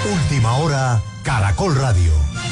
Última hora, Caracol Radio.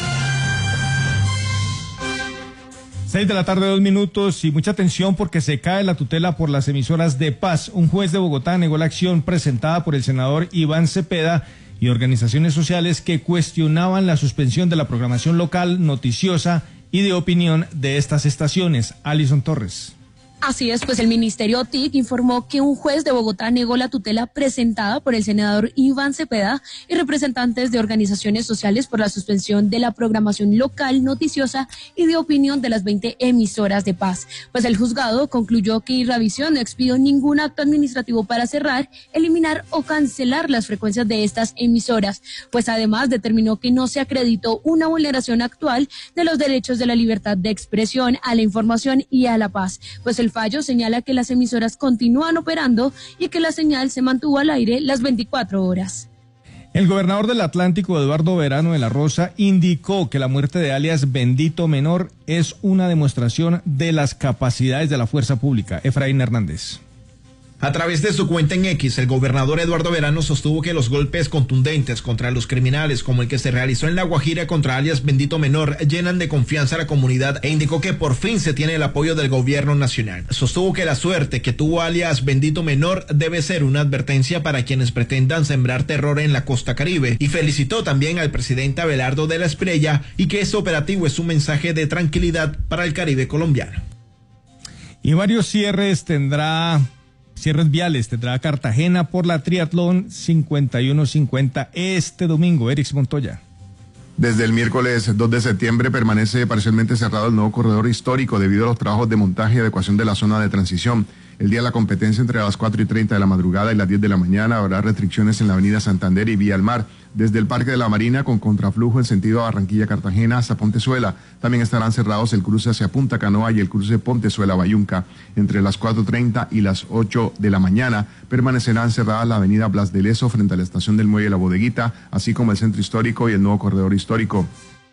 6:02 p.m. y mucha atención porque se cae la tutela por las emisoras de paz. Un juez de Bogotá negó la acción presentada por el senador Iván Cepeda y organizaciones sociales que cuestionaban la suspensión de la programación local, noticiosa y de opinión de estas estaciones. Alison Torres. Así es, pues el Ministerio TIC informó que un juez de Bogotá negó la tutela presentada por el senador Iván Cepeda y representantes de organizaciones sociales por la suspensión de la programación local, noticiosa y de opinión de las 20 emisoras de paz. Pues el juzgado concluyó que Irrevisión no expidió ningún acto administrativo para cerrar, eliminar o cancelar las frecuencias de estas emisoras, pues además determinó que no se acreditó una vulneración actual de los derechos de la libertad de expresión, a la información y a la paz. Pues el fallo señala que las emisoras continúan operando y que la señal se mantuvo al aire las 24 horas. El gobernador del Atlántico, Eduardo Verano de la Rosa, indicó que la muerte de alias Bendito Menor es una demostración de las capacidades de la fuerza pública. Efraín Hernández. A través de su cuenta en X, el gobernador Eduardo Verano sostuvo que los golpes contundentes contra los criminales, como el que se realizó en La Guajira contra alias Bendito Menor, llenan de confianza a la comunidad e indicó que por fin se tiene el apoyo del gobierno nacional. Sostuvo que la suerte que tuvo alias Bendito Menor debe ser una advertencia para quienes pretendan sembrar terror en la costa caribe y felicitó también al presidente Abelardo de la Espriella y que este operativo es un mensaje de tranquilidad para el Caribe colombiano. Y varios cierres viales tendrá Cartagena por la Triatlón 5150 este domingo. Erix Montoya. Desde el miércoles 2 de septiembre permanece parcialmente cerrado el nuevo corredor histórico debido a los trabajos de montaje y adecuación de la zona de transición. El día de la competencia entre las 4:30 de la madrugada y las 10 de la mañana habrá restricciones en la avenida Santander y Vía al Mar. Desde el Parque de la Marina con contraflujo en sentido Barranquilla-Cartagena hasta Pontezuela. También estarán cerrados el cruce hacia Punta Canoa y el cruce Pontezuela-Bayunca. Entre las 4:30 y las 8 de la mañana permanecerán cerradas la avenida Blas de Lezo frente a la estación del Muelle La Bodeguita, así como el centro histórico y el nuevo corredor histórico.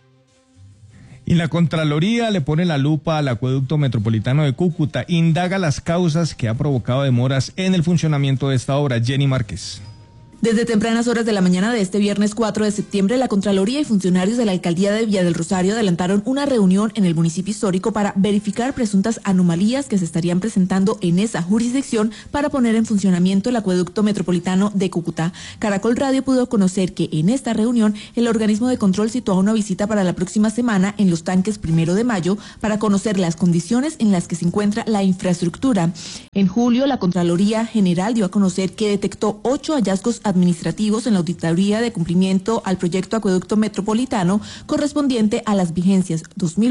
Y la Contraloría le pone la lupa al acueducto metropolitano de Cúcuta, indaga las causas que ha provocado demoras en el funcionamiento de esta obra. Jenny Márquez. Desde tempranas horas de la mañana de este viernes 4 de septiembre, la Contraloría y funcionarios de la Alcaldía de Villa del Rosario adelantaron una reunión en el municipio histórico para verificar presuntas anomalías que se estarían presentando en esa jurisdicción para poner en funcionamiento el acueducto metropolitano de Cúcuta. Caracol Radio pudo conocer que en esta reunión el organismo de control situó una visita para la próxima semana en los tanques 1 de mayo para conocer las condiciones en las que se encuentra la infraestructura. En julio, la Contraloría General dio a conocer que detectó 8 hallazgos administrativos en la auditoría de cumplimiento al proyecto acueducto metropolitano correspondiente a las vigencias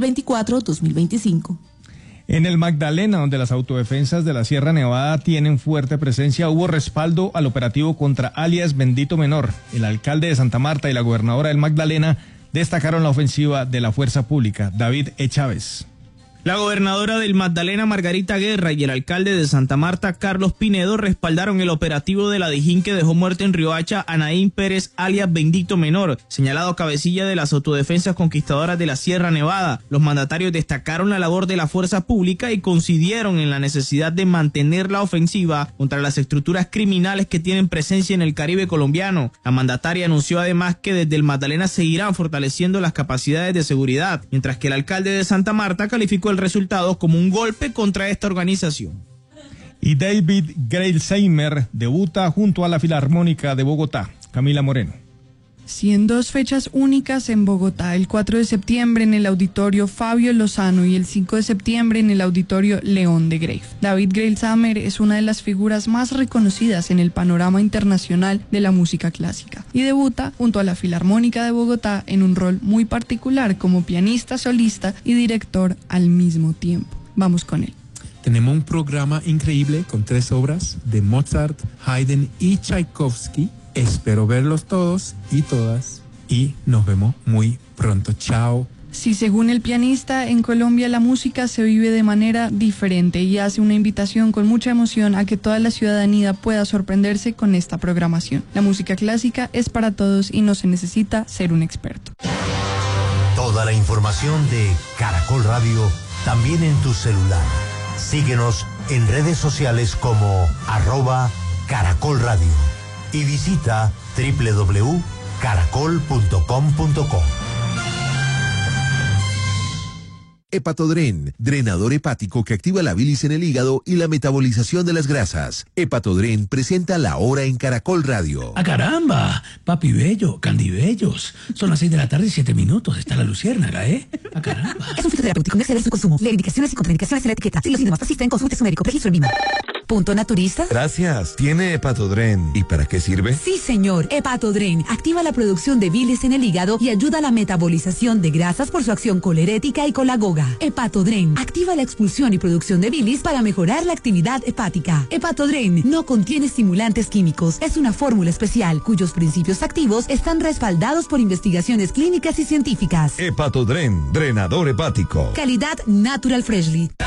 2024-2025. En el Magdalena, donde las autodefensas de la Sierra Nevada tienen fuerte presencia, hubo respaldo al operativo contra alias Bendito Menor. El alcalde de Santa Marta y la gobernadora del Magdalena destacaron la ofensiva de la fuerza pública. David E. Chávez. La gobernadora del Magdalena, Margarita Guerra, y el alcalde de Santa Marta, Carlos Pinedo, respaldaron el operativo de la Dijín que dejó muerto en Riohacha a Naín Pérez, alias Bendito Menor, señalado cabecilla de las autodefensas conquistadoras de la Sierra Nevada. Los mandatarios destacaron la labor de la fuerza pública y coincidieron en la necesidad de mantener la ofensiva contra las estructuras criminales que tienen presencia en el Caribe colombiano. La mandataria anunció además que desde el Magdalena seguirán fortaleciendo las capacidades de seguridad, mientras que el alcalde de Santa Marta calificó el resultado como un golpe contra esta organización. Y David Greilsheimer debuta junto a la Filarmónica de Bogotá. Camila Moreno. Sí, en 2 fechas únicas en Bogotá, el 4 de septiembre en el Auditorio Fabio Lozano y el 5 de septiembre en el Auditorio León de Greiff. David Greilsheimer es una de las figuras más reconocidas en el panorama internacional de la música clásica y debuta junto a la Filarmónica de Bogotá en un rol muy particular como pianista, solista y director al mismo tiempo. Vamos con él. Tenemos un programa increíble con 3 obras de Mozart, Haydn y Tchaikovsky. Espero verlos todos y todas y nos vemos muy pronto. Chao. Sí, según el pianista, en Colombia la música se vive de manera diferente y hace una invitación con mucha emoción a que toda la ciudadanía pueda sorprenderse con esta programación. La música clásica es para todos y no se necesita ser un experto. Toda la información de Caracol Radio también en tu celular. Síguenos en redes sociales como @Caracol Radio y visita caracol.com.co. Hepatodren, drenador hepático que activa la bilis en el hígado y la metabolización de las grasas. Hepatodren presenta La Hora en Caracol Radio. ¡Ah, caramba! Papi Bello, Candy Bellos. Son las 6:07. Está la luciérnaga, ¿eh? ¡Ah, caramba! Es un fitoterapéutico, no exceder su consumo. Lee indicaciones y contraindicaciones en la etiqueta. Si los síntomas persisten, consulte a su médico. Registro en Lima. ¿Punto naturista? Gracias. ¿Tiene Hepatodren? ¿Y para qué sirve? Sí, señor. Hepatodren activa la producción de bilis en el hígado y ayuda a la metabolización de grasas por su acción colerética y colagoga. Hepatodren activa la expulsión y producción de bilis para mejorar la actividad hepática. Hepatodren no contiene estimulantes químicos. Es una fórmula especial cuyos principios activos están respaldados por investigaciones clínicas y científicas. Hepatodren, drenador hepático. Calidad Natural Freshly.